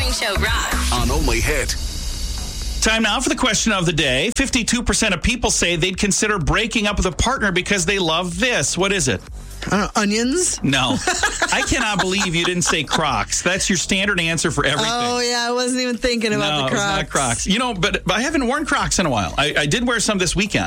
Morning Show rocks. On Only Hit. Time now for the question of the day. 52% of people say they'd consider breaking up with a partner because they love this. What is it? Onions? No. I cannot believe you didn't say Crocs. That's your standard answer for everything. Oh, yeah. I wasn't even thinking about the Crocs. No, it's not Crocs. But I haven't worn Crocs in a while. I did wear some this weekend.